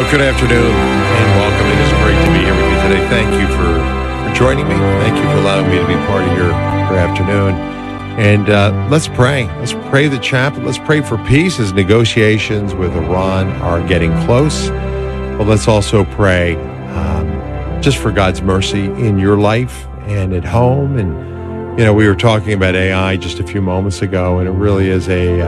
Well, good afternoon and welcome. It is great to be here with you today. Thank you for joining me. Thank you for allowing me to be part of your afternoon. And let's pray. Let's pray the chaplet. Let's pray for peace as negotiations with Iran are getting close. But let's also pray just for God's mercy in your life and at home. And, you know, we were talking about AI just a few moments ago, and it really is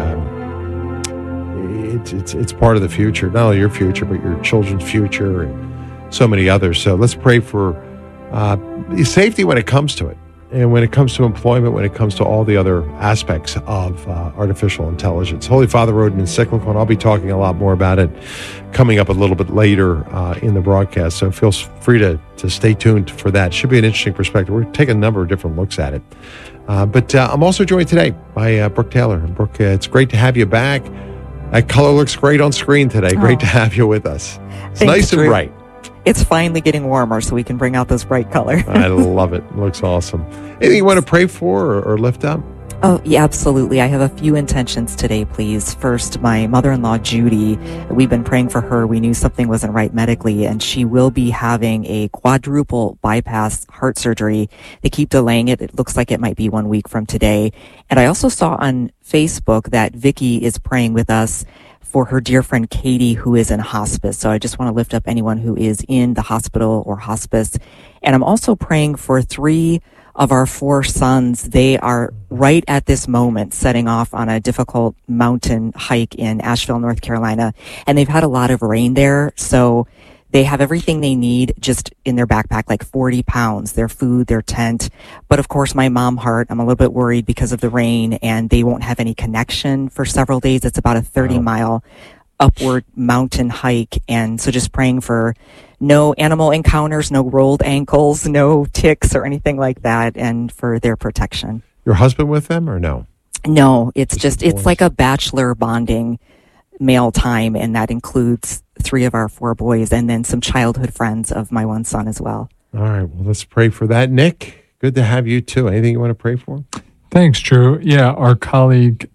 it's part of the future, not only your future, but your children's future and so many others. So let's pray for safety when it comes to it. And when it comes to employment, when it comes to all the other aspects of artificial intelligence. Holy Father wrote an encyclical, and I'll be talking a lot more about it coming up a little bit later in the broadcast. So feel free to stay tuned for that. Should be an interesting perspective. We're taking a number of different looks at it. But I'm also joined today by Brooke Taylor. And Brooke, it's great to have you back. That color looks great on screen today. Great to have you with us. It's nice and bright. It's finally getting warmer, so we can bring out this bright color. I love it. It looks awesome. Anything you want to pray for or lift up? Oh, yeah, absolutely. I have a few intentions today, please. First, my mother-in-law, Judy, we've been praying for her. We knew something wasn't right medically, and she will be having a quadruple bypass heart surgery. They keep delaying it. It looks like it might be 1 week from today. And I also saw on Facebook that Vicky is praying with us for her dear friend Katie, who is in hospice. So I just want to lift up anyone who is in the hospital or hospice. And I'm also praying for 3 of our 4 sons. They are right at this moment setting off on a difficult mountain hike in Asheville, North Carolina. And they've had a lot of rain there. So they have everything they need just in their backpack, like 40 pounds, their food, their tent. But of course, my mom heart, I'm a little bit worried because of the rain, and they won't have any connection for several days. It's about a 30-mile upward mountain hike. And so just praying for no animal encounters, no rolled ankles, no ticks or anything like that, and for their protection. Your husband with them or no? No, it's like a bachelor bonding male time, and that includes 3 of our 4 boys and then some childhood friends of my one son as well. All right, well, let's pray for that. Nick, good to have you too. Anything you want to pray for? Thanks, Drew. Yeah, our colleague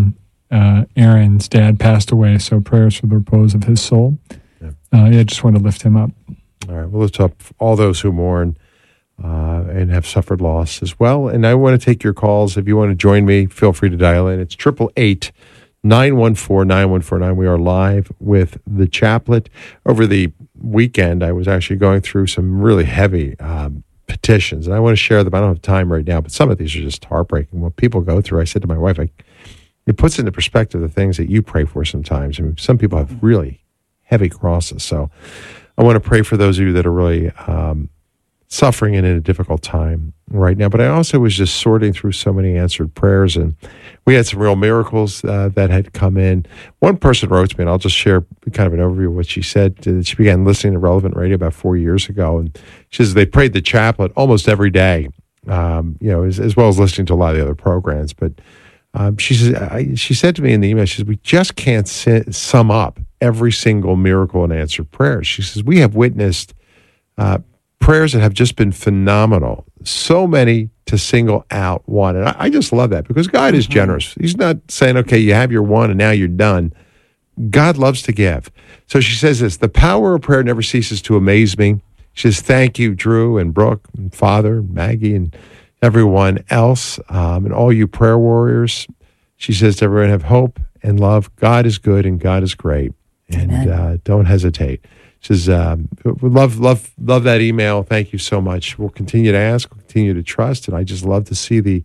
Aaron's dad passed away, so prayers for the repose of his soul. Yeah, just want to lift him up. All right, we'll lift up all those who mourn and have suffered loss as well. And I want to take your calls. If you want to join me, feel free to dial in. It's 888-914-9149. We are live with the chaplet. Over the weekend, I was actually going through some really heavy petitions, and I want to share them. I don't have time right now, but some of these are just heartbreaking. What people go through, I said to my wife, it puts into perspective the things that you pray for sometimes. I mean, some people have really heavy crosses. So I want to pray for those of you that are really suffering and in a difficult time right now. But I also was just sorting through so many answered prayers, and we had some real miracles that had come in. One person wrote to me, and I'll just share kind of an overview of what she said. She began listening to Relevant Radio about 4 years ago, and she says they prayed the chaplet almost every day, as well as listening to a lot of the other programs. But she said to me in the email, she says, we just can't sum up every single miracle and answered prayer. She says, we have witnessed prayers that have just been phenomenal. So many to single out one. And I just love that because God is generous. He's not saying, okay, you have your one and now you're done. God loves to give. So she says this, the power of prayer never ceases to amaze me. She says, thank you, Drew and Brooke and Father, and Maggie and everyone else, and all you prayer warriors. She says to everyone, have hope and love. God is good and God is great. And don't hesitate. She says, we love that email. Thank you so much. We'll continue to ask, we'll continue to trust, and I just love to see the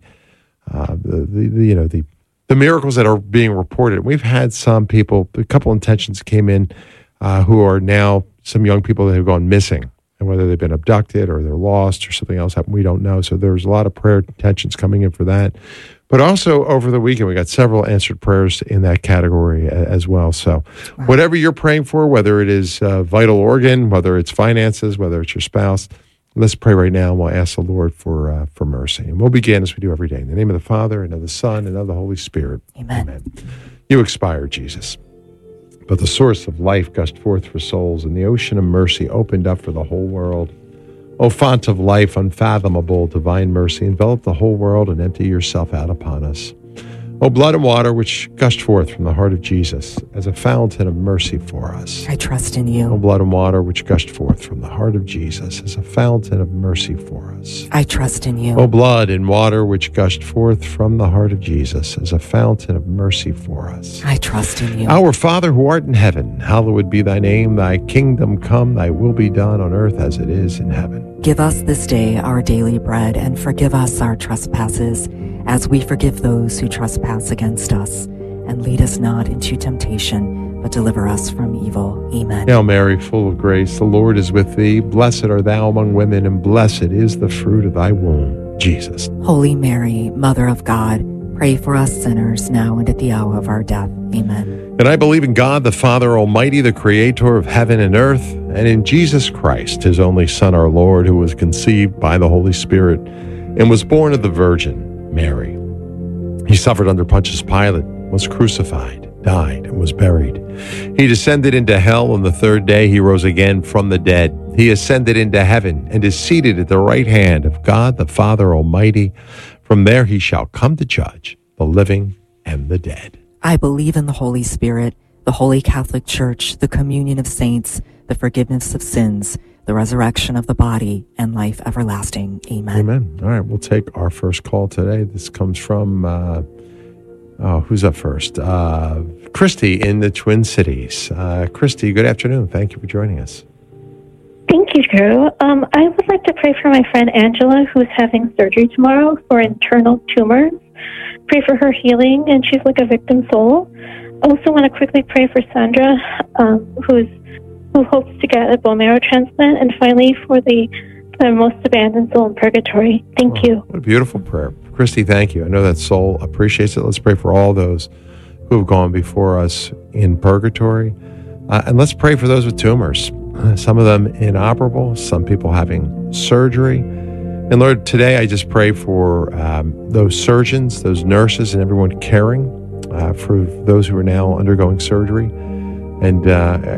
miracles that are being reported. We've had some people, a couple intentions came in who are now some young people that have gone missing, and whether they've been abducted or they're lost or something else happened, we don't know. So there's a lot of prayer intentions coming in for that. But also over the weekend, we got several answered prayers in that category as well. So whatever you're praying for, whether it is vital organ, whether it's finances, whether it's your spouse, let's pray right now, and we'll ask the Lord for mercy. And we'll begin as we do every day. In the name of the Father, and of the Son, and of the Holy Spirit. Amen. You expired, Jesus. But the source of life gushed forth for souls, and the ocean of mercy opened up for the whole world. O font of life, unfathomable, divine mercy, envelop the whole world and empty yourself out upon us. O blood and water which gushed forth from the heart of Jesus as a fountain of mercy for us. I trust in you. O blood and water which gushed forth from the heart of Jesus as a fountain of mercy for us. I trust in you. O blood and water which gushed forth from the heart of Jesus as a fountain of mercy for us. I trust in you. Our Father who art in heaven, hallowed be thy name. Thy kingdom come, thy will be done on earth as it is in heaven. Give us this day our daily bread, and forgive us our trespasses, as we forgive those who trespass against us. And lead us not into temptation, but deliver us from evil. Amen. Hail Mary, full of grace, the Lord is with thee. Blessed art thou among women, and blessed is the fruit of thy womb, Jesus. Holy Mary, Mother of God, pray for us sinners, now and at the hour of our death. Amen. And I believe in God, the Father Almighty, the creator of heaven and earth, and in Jesus Christ, his only Son, our Lord, who was conceived by the Holy Spirit and was born of the Virgin Mary. He suffered under Pontius Pilate, was crucified, died, and was buried. He descended into hell, and the third day he rose again from the dead. He ascended into heaven and is seated at the right hand of God, the Father Almighty. From there he shall come to judge the living and the dead. I believe in the Holy Spirit, the Holy Catholic Church, the communion of saints, the forgiveness of sins, the resurrection of the body, and life everlasting. Amen. Amen. All right, we'll take our first call today. This comes from, who's up first? Christy in the Twin Cities. Christy, good afternoon. Thank you for joining us. Thank you, Drew. I would like to pray for my friend Angela, who's having surgery tomorrow for internal tumors. Pray for her healing, and she's like a victim soul. Also want to quickly pray for Sandra, who hopes to get a bone marrow transplant, and finally for the most abandoned soul in purgatory. Thank you. What a beautiful prayer. Christy, thank you. I know that soul appreciates it. Let's pray for all those who have gone before us in purgatory. And let's pray for those with tumors, some of them inoperable, some people having surgery. And Lord, today I just pray for those surgeons, those nurses, and everyone caring for those who are now undergoing surgery. And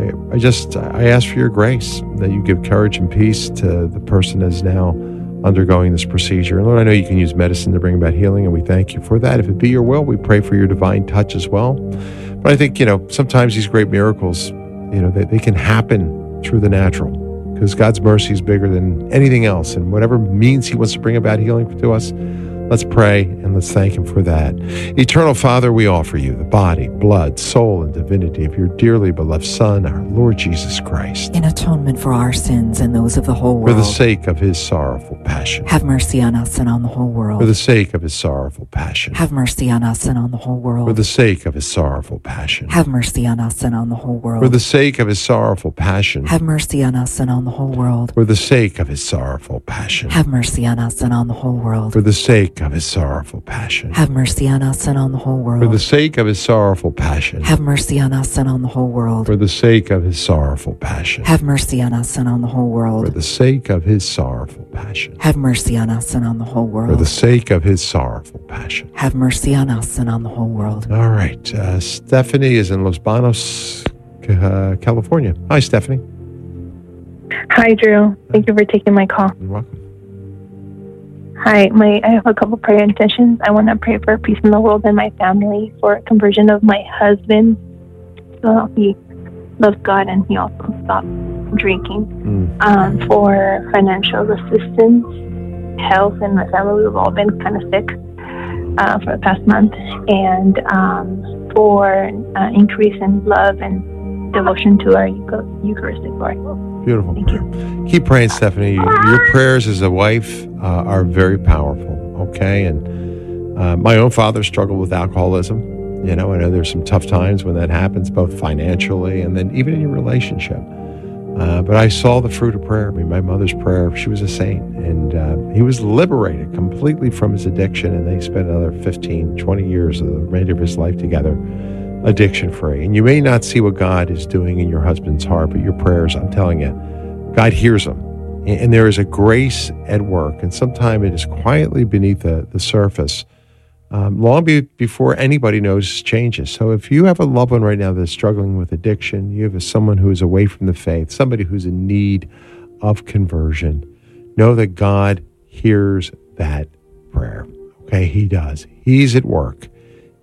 I ask for your grace, that you give courage and peace to the person that is now undergoing this procedure. And Lord, I know you can use medicine to bring about healing, and we thank you for that. If it be your will, we pray for your divine touch as well. But I think, sometimes these great miracles, they can happen through the natural, because God's mercy is bigger than anything else. And whatever means he wants to bring about healing to us, let's pray and let's thank him for that. Eternal Father, we offer you the body, blood, soul, and divinity of your dearly beloved Son, our Lord Jesus Christ, in atonement for our sins and those of the whole world. For the sake of his sorrowful passion. Have mercy on us and on the whole world. For the sake of his sorrowful passion. Have mercy on us and on the whole world. For the sake of his sorrowful passion. Have mercy on us and on the whole world. For the sake of his sorrowful passion. Have mercy on us and on the whole world. For the sake of his sorrowful passion. Have mercy on us and on the whole world. For the sake of his sorrowful passion. Have mercy on us and on the whole world. For the sake of his sorrowful passion. Have mercy on us and on the whole world. For the sake of his sorrowful passion. Have mercy on us and on the whole world. For the sake of his sorrowful passion. Have mercy on us and on the whole world. For the sake of his sorrowful passion. Have mercy on us and on the whole world. All right. Stephanie is in Los Banos, California. Hi, Stephanie. Hi, Drew. Thank you for taking my call. You're welcome. Hi, I have a couple prayer intentions. I want to pray for peace in the world and my family, for conversion of my husband. So he loves God and he also stopped drinking. For financial assistance, health, and my family, we've all been kind of sick for the past month, and for increase in love and devotion to our Eucharistic Lord. Beautiful. Thank you. Keep praying, Stephanie. Your prayers as a wife are very powerful, okay? And my own father struggled with alcoholism. I know there's some tough times when that happens, both financially and then even in your relationship. But I saw the fruit of prayer. My mother's prayer, she was a saint. And he was liberated completely from his addiction, and they spent another 15, 20 years of the remainder of his life together, addiction-free. And you may not see what God is doing in your husband's heart, but your prayers, I'm telling you, God hears them. And there is a grace at work, and sometimes it is quietly beneath the surface, long before anybody notices changes. So if you have a loved one right now that's struggling with addiction, you have someone who is away from the faith, somebody who's in need of conversion, know that God hears that prayer. Okay, he does. He's at work.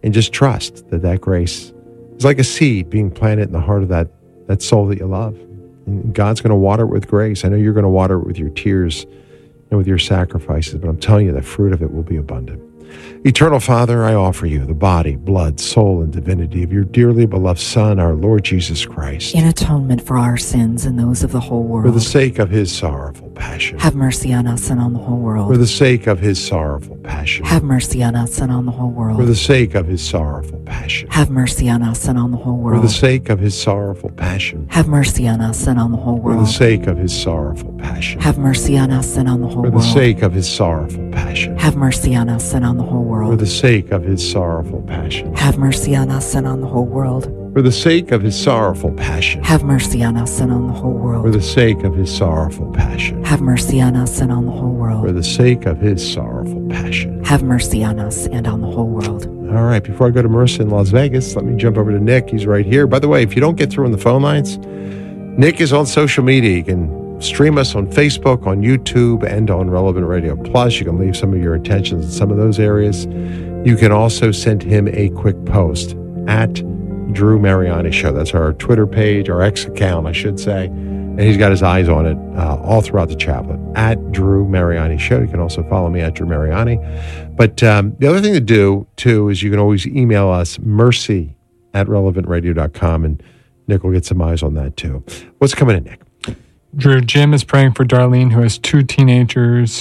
and just trust that grace is like a seed being planted in the heart of that soul that you love. And God's going to water it with grace. I know you're going to water it with your tears and with your sacrifices, but I'm telling you, the fruit of it will be abundant. Eternal Father, I offer you the body, blood, soul, and divinity of your dearly beloved Son, our Lord Jesus Christ, in atonement for our sins and those of the whole world. For the sake of his sorrowful passion. Have mercy on us and on the whole world. For the sake of his sorrowful passion. Have mercy on us and on the whole world. For the sake of his sorrowful passion. Have mercy on us and on the whole world. For the sake of his sorrowful passion. Have mercy on us and on the whole world. For the sake of his sorrowful passion. Have mercy on us and on the whole world. For the sake of his sorrowful passion. Have mercy on us and on the whole world. For the sake of his sorrowful passion. Have mercy on us and on the whole world. For the sake of his sorrowful passion. Have mercy on us and on the whole world. For the sake of his sorrowful passion. Have mercy on us and on the whole world. For the sake of his sorrowful passion. Have mercy on us and on the whole world. All right, before I go to Marissa in Las Vegas, let me jump over to Nick. He's right here. By the way, if you don't get through on the phone lines, Nick is on social media. You can stream us on Facebook, on YouTube, and on Relevant Radio Plus. You can leave some of your intentions in some of those areas. You can also send him a quick post at Drew Mariani Show. That's our Twitter page, our X account, I should say. And he's got his eyes on it all throughout the chaplet, at Drew Mariani Show. You can also follow me at Drew Mariani. But the other thing to do, too, is you can always email us, mercy@relevantradio.com, and Nick will get some eyes on that, too. What's coming in, Nick? Drew, Jim is praying for Darlene, who has two teenage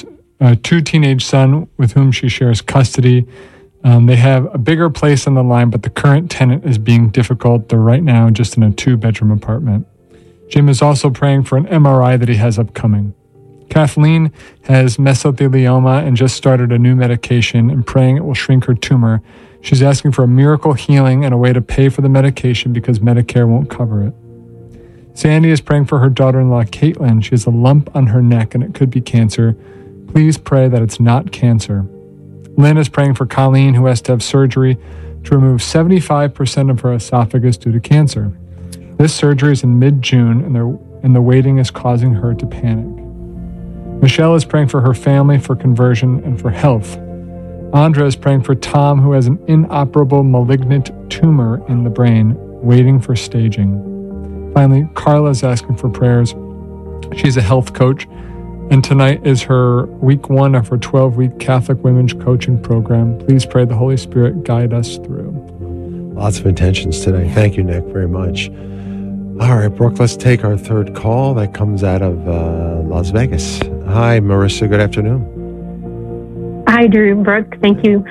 sons with whom she shares custody. They have a bigger place on the line, but the current tenant is being difficult. They're right now just in a 2-bedroom apartment. Jim is also praying for an MRI that he has upcoming. Kathleen has mesothelioma and just started a new medication and praying it will shrink her tumor. She's asking for a miracle healing and a way to pay for the medication because Medicare won't cover it. Sandy is praying for her daughter-in-law, Caitlin. She has a lump on her neck and it could be cancer. Please pray that it's not cancer. Lynn is praying for Colleen, who has to have surgery to remove 75% of her esophagus due to cancer. This surgery is in mid-June, and the waiting is causing her to panic. Michelle is praying for her family, for conversion, and for health. Andra is praying for Tom, who has an inoperable malignant tumor in the brain, waiting for staging. Finally, Carla is asking for prayers. She's a health coach, and tonight is her week 1 of her 12-week Catholic Women's Coaching Program. Please pray the Holy Spirit guide us through. Lots of intentions today. Thank you, Nick, very much. All right, Brooke, let's take our third call. That comes out of Las Vegas. Hi, Marissa. Good afternoon. Hi, Drew. Brooke, thank you.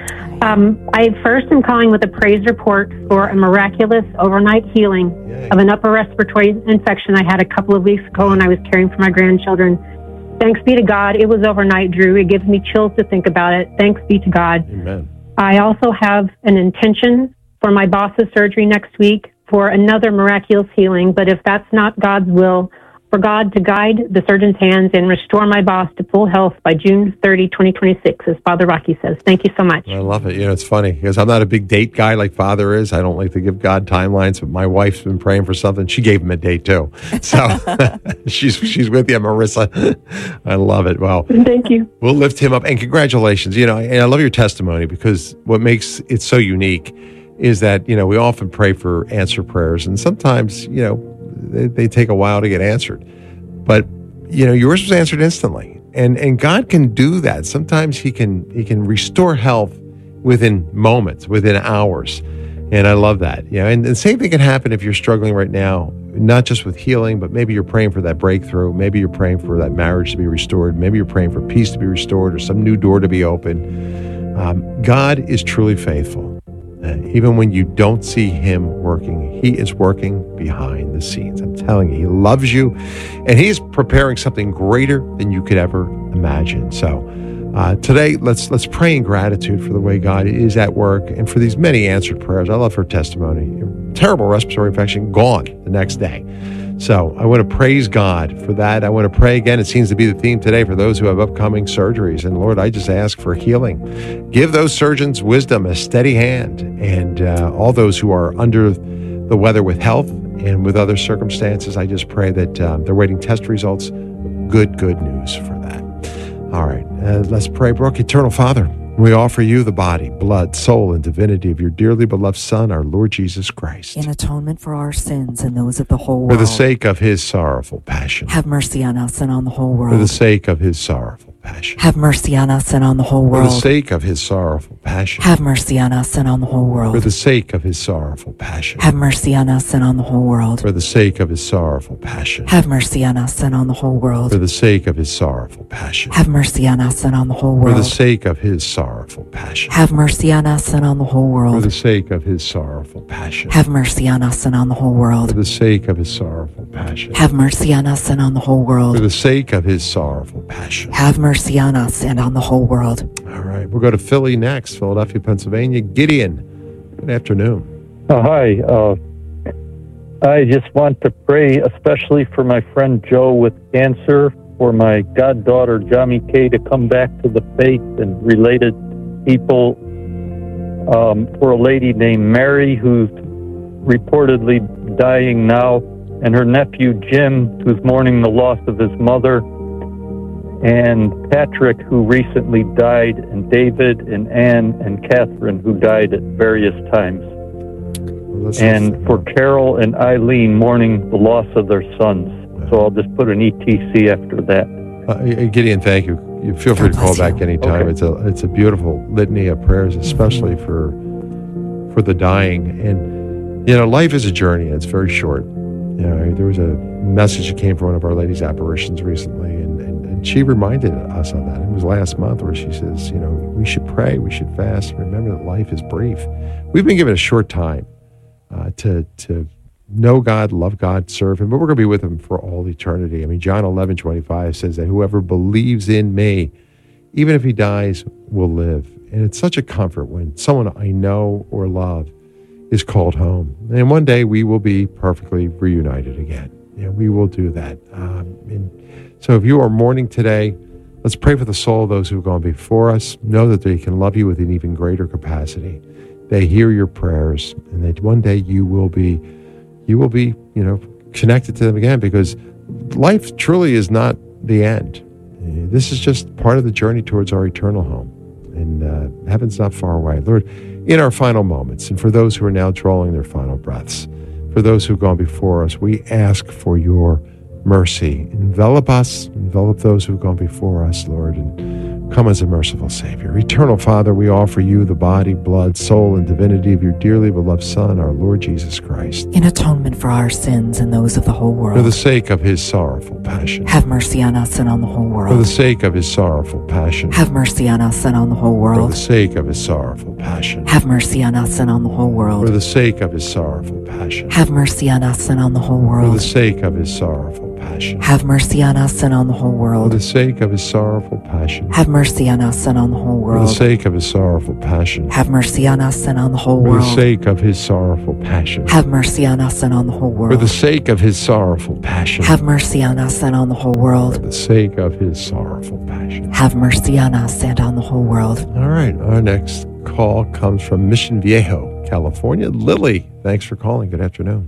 I first am calling with a praise report for a miraculous overnight healing of an upper respiratory infection I had a couple of weeks ago when I was caring for my grandchildren. Thanks be to God. It was overnight, Drew. It gives me chills to think about it. Thanks be to God. Amen. I also have an intention for my boss's surgery next week for another miraculous healing, but if that's not God's will, for God to guide the surgeon's hands and restore my boss to full health by June 30, 2026, as Father Rocky says. Thank you so much. I love it. You know, it's funny because I'm not a big date guy like Father is. I don't like to give God timelines, but my wife's been praying for something. She gave him a date too. So she's with you, Marissa. I love it. Well, thank you. We'll lift him up and congratulations. You know, and I love your testimony because what makes it so unique is that, you know, we often pray for answer prayers and sometimes, you know, they take a while to get answered. But, you know, yours was answered instantly. And God can do that. Sometimes he can restore health within moments, within hours. And I love that. You know, and the same thing can happen if you're struggling right now, not just with healing, but maybe you're praying for that breakthrough. Maybe you're praying for that marriage to be restored. Maybe you're praying for peace to be restored or some new door to be opened. God is truly faithful. Even when you don't see him working, he is working behind the scenes. I'm telling you, he loves you, and he is preparing something greater than you could ever imagine. So today, let's pray in gratitude for the way God is at work and for these many answered prayers. I love her testimony. Terrible respiratory infection, gone the next day. So I want to praise God for that. I want to pray again. It seems to be the theme today for those who have upcoming surgeries. And Lord, I just ask for healing. Give those surgeons wisdom, a steady hand, and all those who are under the weather with health and with other circumstances, I just pray that they're waiting test results. Good news for that. All right, let's pray. Brooke, Eternal Father, We offer you the body, blood, soul, and divinity of your dearly beloved Son, our Lord Jesus Christ. In atonement for our sins and those of the whole world. For the sake of his sorrowful passion. Have mercy on us and on the whole world. For the sake of his sorrowful passion. Have mercy on us and on the whole For world. the sake of his sorrowful passion. Have mercy on us and on the whole world. For the sake of his sorrowful passion. Have mercy on us and on the whole world. For the sake of his sorrowful passion. Have mercy on us and on the whole world. For the sake of his sorrowful passion. Have mercy on us and on the whole For world. the sake of his sorrowful passion. Have mercy on us and on the whole For world. the sake of his sorrowful passion. Have mercy on us and on the whole For world. the sake of his sorrowful passion. Have mercy on us and on the whole For world. the sake of his sorrowful passion. Have mercy on us and on the whole world. All right, we'll go to Philly next, Philadelphia, Pennsylvania. Gideon, good afternoon. Hi. I just want to pray especially for my friend Joe with cancer, for my goddaughter, Johnny Kay, to come back to the faith and related people, for a lady named Mary who's reportedly dying now, and her nephew Jim, who's mourning the loss of his mother, and Patrick, who recently died, and David and Anne and Catherine, who died at various times. And for Carol and Eileen, mourning the loss of their sons. So I'll just put an ETC after that. Gideon, thank you. You feel free to call back anytime. Okay. It's a beautiful litany of prayers, especially for the dying. And life is a journey. It's very short. There was a message that came from one of Our Lady's apparitions recently, and she reminded us of that. It was last month where she says, we should pray, we should fast, remember that life is brief. We've been given a short time to know God, love God, serve Him, but we're going to be with Him for all eternity. I mean, John 11:25 says that whoever believes in me, even if he dies, will live. And it's such a comfort when someone I know or love is called home. And one day we will be perfectly reunited again. We will do that. And so if you are mourning today, let's pray for the soul of those who have gone before us. Know that they can love you with an even greater capacity. They hear your prayers, and that one day you will be, connected to them again, because life truly is not the end. This is just part of the journey towards our eternal home, and heaven's not far away. Lord, in our final moments, and for those who are now drawing their final breaths, for those who have gone before us, we ask for your mercy. Envelop us, envelop those who have gone before us, Lord, and come as a merciful Savior. Eternal Father, we offer you the body, blood, soul, and divinity of your dearly beloved Son, our Lord Jesus Christ. In atonement for our sins and those of the whole world. For the sake of his sorrowful passion. Have mercy on us and on the whole world. For the sake of his sorrowful passion. Have mercy on us and on the whole For world. the sake of his sorrowful passion. Have mercy on us and on the whole world. For the sake of his sorrowful passion. Have mercy on us and on the whole For world. the sake of his sorrowful passion. Have mercy on us and on the whole For world. the sake of his sorrowful passion. Have mercy on us and on the whole For the world. sake of his sorrowful passion. Have mercy on us and on the whole For the world. sake of his sorrowful passion. Have mercy on us and on the whole For world. the sake of his sorrowful passion. Have mercy on us and on the whole For world. the sake of his sorrowful passion. Have mercy on us and on the whole world. All right, our next call comes from Mission Viejo, California. Lily, thanks for calling. Good afternoon.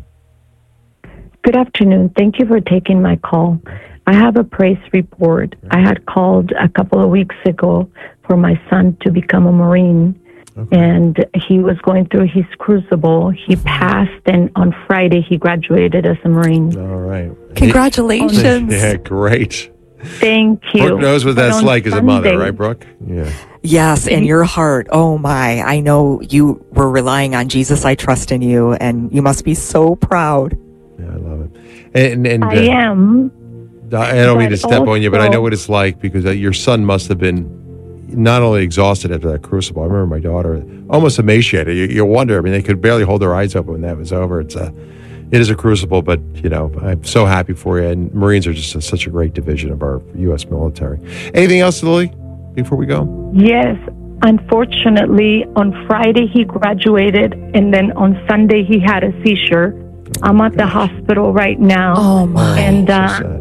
Good afternoon. Thank you for taking my call. I have a praise report. I had called a couple of weeks ago for my son to become a Marine, and he was going through his crucible. He passed, and on Friday he graduated as a Marine. All right. Congratulations. Yeah, great. Thank you. Brooke knows what But that's on like as a mother, Sunday- right, Brooke? Yeah. Yes, and your heart. Oh my, I know you were relying on Jesus. I trust in you, and you must be so proud. Yeah, I love it. And I am. I don't mean to But step on you, but I know also- what it's like, because your son must have been not only exhausted after that crucible. I remember my daughter almost emaciated. You wonder. I mean, they could barely hold their eyes open when that was over. It is a crucible, but I'm so happy for you. And Marines are just such a great division of our U.S. military. Anything else, Lily, before we go? Yes. Unfortunately, on Friday he graduated, and then on Sunday he had a seizure. I'm at the hospital right now. Oh my. And so sad.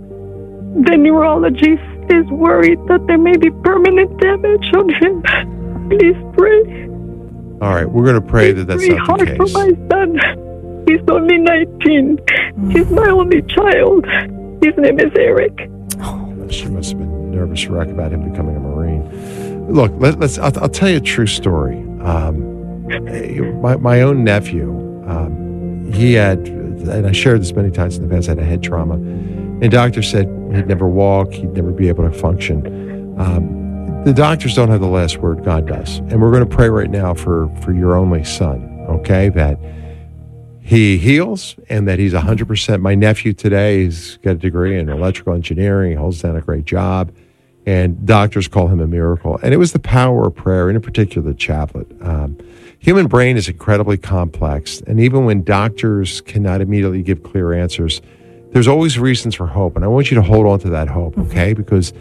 the neurologist is worried that there may be permanent damage on him. Please pray. All right, we're going to pray that that's It's not the very hard case. for my son. He's only 19. He's my only child. His name is Eric. She must have been nervous wreck about him becoming a Marine. Look, I'll tell you a true story. My own nephew, he had, and I shared this many times in the past, had a head trauma. And doctors said he'd never walk, he'd never be able to function. The doctors don't have the last word, God does. And we're going to pray right now for your only son, okay, that he heals and that he's 100%. My nephew today, he's got a degree in electrical engineering, he holds down a great job, and doctors call him a miracle. And it was the power of prayer, and in particular the chaplet. Human brain is incredibly complex, and even when doctors cannot immediately give clear answers, there's always reasons for hope. And I want you to hold on to that hope, okay? Because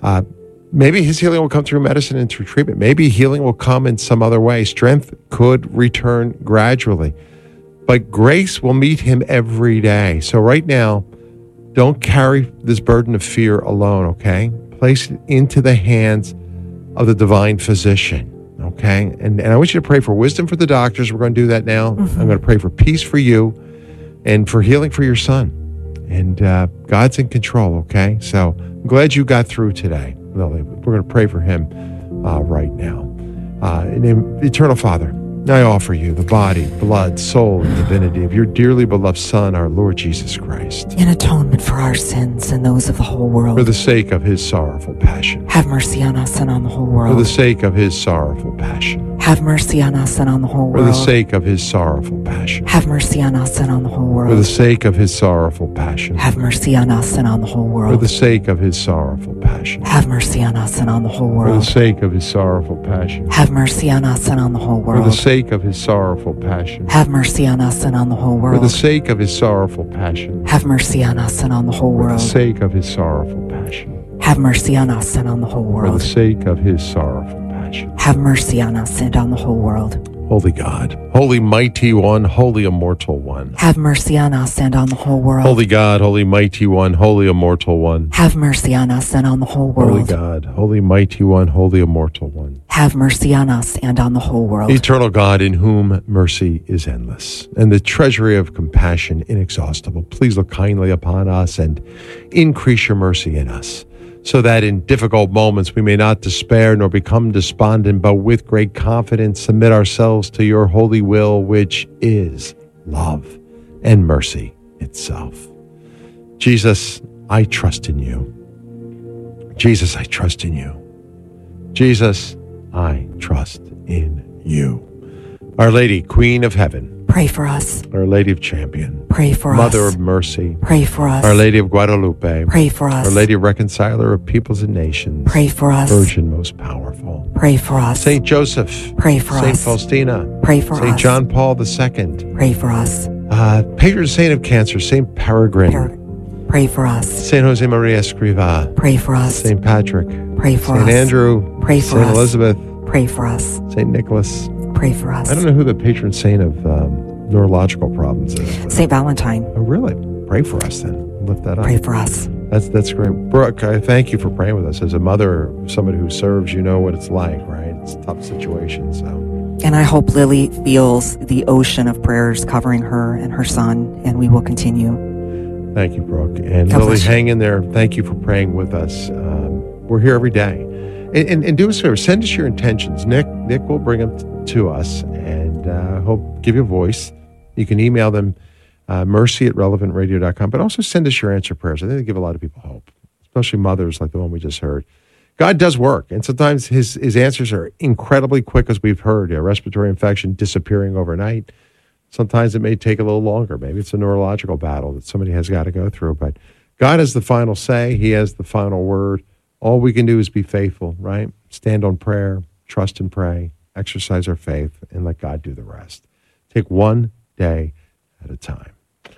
maybe his healing will come through medicine and through treatment. Maybe healing will come in some other way. Strength could return gradually. But grace will meet him every day. So right now, don't carry this burden of fear alone, okay? Place it into the hands of the divine physician, okay? And I want you to pray for wisdom for the doctors. We're going to do that now. I'm going to pray for peace for you and for healing for your son. And God's in control, okay? So I'm glad you got through today, Lily. We're going to pray for him right now. Eternal Father, I offer you the body, blood, soul, and divinity of your dearly beloved Son, our Lord Jesus Christ. In atonement for our sins and those of the whole world. For the sake of his sorrowful passion. Have mercy on us and on the whole world. For the sake of his sorrowful passion. Have mercy on us and on the whole world. For the sake of his sorrowful passion. Have mercy on us and on the whole world. For the sake of his sorrowful passion. Have mercy on us and on the whole world. For the sake of his sorrowful passion. Have mercy on us and on the whole world. For the sake of his sorrowful passion. Have mercy on us and on the whole world. For the sake of his sorrowful passion. Have mercy on us and on the whole world. For the sake of his sorrowful passion. Have mercy on us and on the whole For world. the sake of his sorrowful passion. Have mercy on us and on the whole For the world. sake of his sorrowful passion. Have mercy on us and on the whole world. Holy God, holy mighty one, holy immortal one. Have mercy on us and on the whole world. Holy God, holy mighty one, holy immortal one. Have mercy on us and on the whole Holy world. God, holy mighty one, holy immortal one. Have mercy on us and on the whole world. Eternal God, in whom mercy is endless, and the treasury of compassion inexhaustible, please look kindly upon us and increase your mercy in us, so that in difficult moments we may not despair nor become despondent, but with great confidence submit ourselves to your holy will, which is love and mercy itself. Jesus, I trust in you. Jesus, I trust in you. Jesus, I trust in you. Our Lady, Queen of Heaven, Pray for us. Our Lady of Champion, Pray for Mother us. of Mercy, Pray for us. Our Lady of Guadalupe, Pray for us. Our Lady Reconciler of Peoples and Nations, Pray for us. Virgin most powerful, Pray for us. Saint Joseph, Pray for Saint us. Faustina, Pray for Saint us. John Paul II, Pray for us. Patron Saint of Cancer, Saint Peregrine, Pray for us. Saint Jose Maria Escrivá, Pray for us. Saint Patrick, Pray for Saint us. Andrew, Pray for Saint us. Elizabeth, Pray for us. Saint Nicholas. Pray for us. I don't know who the patron saint of neurological problems is. but- Saint Valentine. Oh, really? Pray for us then. Lift that up. Pray for us. That's great. Brooke, I thank you for praying with us. As a mother, somebody who serves, you know what it's like, right? It's a tough situation, so. And I hope Lily feels the ocean of prayers covering her and her son, and we will continue. Thank you, Brooke. And God Lily, bless you. hang in there. Thank you for praying with us. We're here every day. And do us a favor, send us your intentions. Nick will bring them to us and give you a voice. You can email them, mercy@relevantradio.com, but also send us your answer prayers. I think they give a lot of people hope, especially mothers like the one we just heard. God does work, and sometimes his answers are incredibly quick, as we've heard. A respiratory infection disappearing overnight. Sometimes it may take a little longer. Maybe it's a neurological battle that somebody has got to go through, but God has the final say. He has the final word. All we can do is be faithful, right? Stand on prayer, trust and pray, exercise our faith, and let God do the rest. Take one day at a time.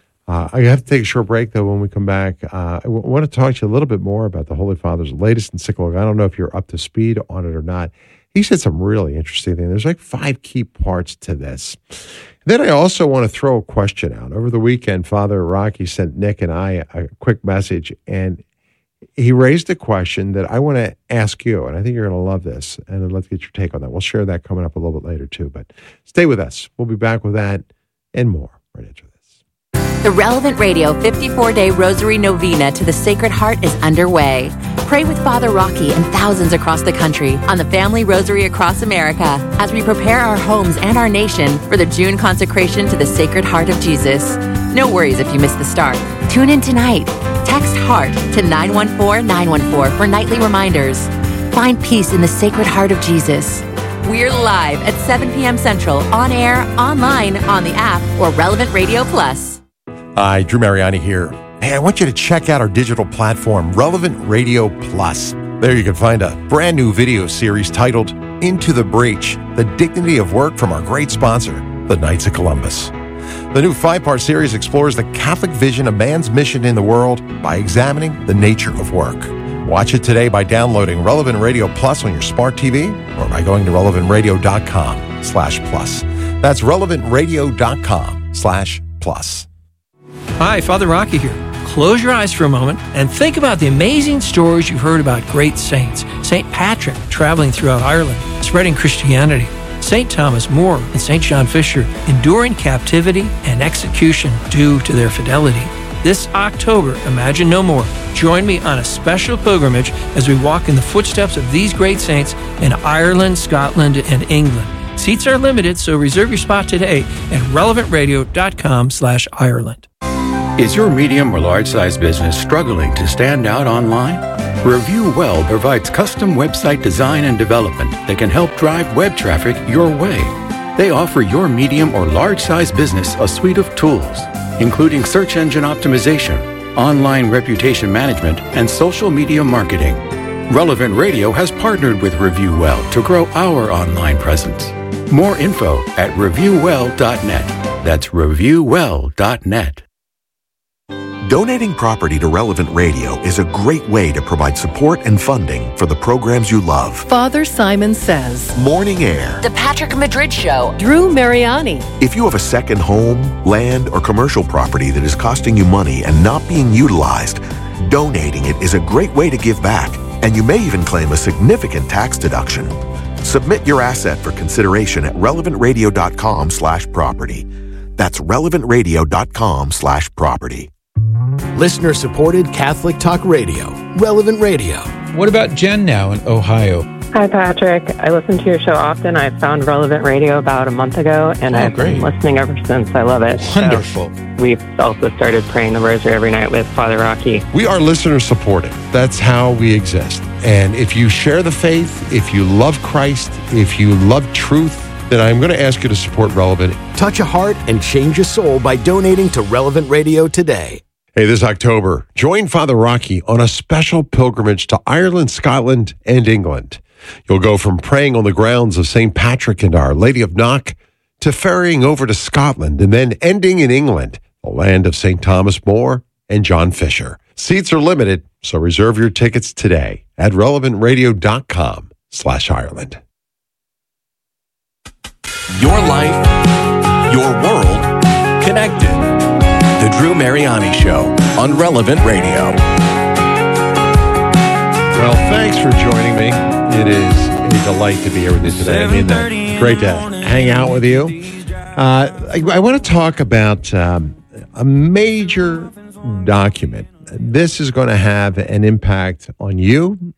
I have to take a short break, though. When we come back, I want to talk to you a little bit more about the Holy Father's latest encyclical. I don't know if you're up to speed on it or not. He said some really interesting things. There's like 5 key parts to this. Then I also want to throw a question out. Over the weekend, Father Rocky sent Nick and I a quick message, and he raised a question that I want to ask you, and I think you're going to love this, and let's get your take on that. We'll share that coming up a little bit later, too. But stay with us. We'll be back with that and more right after this. The Relevant Radio 54-Day Rosary Novena to the Sacred Heart is underway. Pray with Father Rocky and thousands across the country on the Family Rosary Across America as we prepare our homes and our nation for the June consecration to the Sacred Heart of Jesus. No worries if you miss the start. Tune in tonight. Text HEART to 914-914 for nightly reminders. Find peace in the Sacred Heart of Jesus. We're live at 7 p.m. Central, on air, online, on the app, or Relevant Radio Plus. Hi, Drew Mariani here. Hey, I want you to check out our digital platform, Relevant Radio Plus. There you can find a brand new video series titled Into the Breach, The Dignity of Work from our great sponsor, the Knights of Columbus. The new 5-part series explores the Catholic vision of man's mission in the world by examining the nature of work. Watch it today by downloading Relevant Radio Plus on your smart TV or by going to relevantradio.com/plus. That's relevantradio.com/plus. Hi, Father Rocky here. Close your eyes for a moment and think about the amazing stories you've heard about great saints. St. Patrick traveling throughout Ireland, spreading Christianity. St. Thomas More and St. John Fisher enduring captivity and execution due to their fidelity. This October, Imagine No More. Join me on a special pilgrimage as we walk in the footsteps of these great saints in Ireland, Scotland, and England. Seats are limited, so reserve your spot today at relevantradio.com/Ireland. Is your medium or large-size business struggling to stand out online? Review Well provides custom website design and development that can help drive web traffic your way. They offer your medium or large-size business a suite of tools, including search engine optimization, online reputation management, and social media marketing. Relevant Radio has partnered with Review Well to grow our online presence. More info at reviewwell.net. That's reviewwell.net. Donating property to Relevant Radio is a great way to provide support and funding for the programs you love. Father Simon Says, Morning Air, The Patrick Madrid Show, Drew Mariani. If you have a second home, land, or commercial property that is costing you money and not being utilized, donating it is a great way to give back, and you may even claim a significant tax deduction. Submit your asset for consideration at relevantradio.com/property. That's relevantradio.com/property. Listener-supported Catholic Talk Radio, Relevant Radio. What about Jen now in Ohio? Hi, Patrick. I listen to your show often. I found Relevant Radio about a month ago, and I've been listening ever since. I love it. Wonderful. So we've also started praying the rosary every night with Father Rocky. We are listener-supported. That's how we exist. And if you share the faith, if you love Christ, if you love truth, then I'm going to ask you to support Relevant. Touch a heart and change a soul by donating to Relevant Radio today. Hey, this October, join Father Rocky on a special pilgrimage to Ireland, Scotland, and England. You'll go from praying on the grounds of St. Patrick and Our Lady of Knock to ferrying over to Scotland and then ending in England, the land of St. Thomas More and John Fisher. Seats are limited, so reserve your tickets today at relevantradio.com/Ireland. Your life, your world, connected. The Drew Mariani Show on Relevant Radio. Well, thanks for joining me. It is a delight to be here with you today. I mean, great to hang out with you. I want to talk about a major document. This is going to have an impact on you